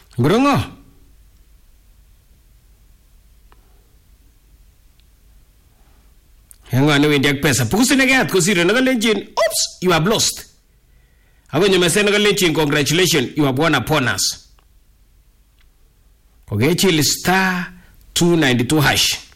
Ngrongo. Hang on, wewe pesa. Pukusine gat kusiro nagalenjin. Oops, you have lost. Ako nyamase nagalenjin, congratulations, you have won upon us. Okay, chill *292#.